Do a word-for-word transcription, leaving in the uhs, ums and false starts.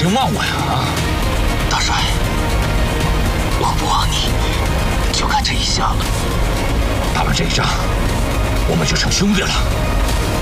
先忘我呀！啊， 大帅，我不忘你，就看这一下了。 打完这一仗，我们就成兄弟了。